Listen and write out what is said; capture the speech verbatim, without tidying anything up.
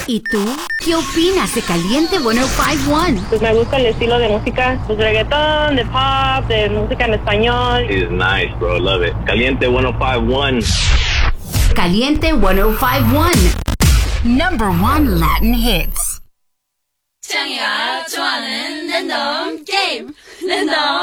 ¿Y tú? ¿Qué opinas de Caliente ciento cincuenta y uno? Pues me gusta el estilo de música, pues reggaetón, de pop, de música en español. It's nice, bro. Love it. Caliente ciento cincuenta y uno. Caliente ciento cincuenta y uno. Number one Latin hits. 창이가 좋아하는 랜덤 게임 랜덤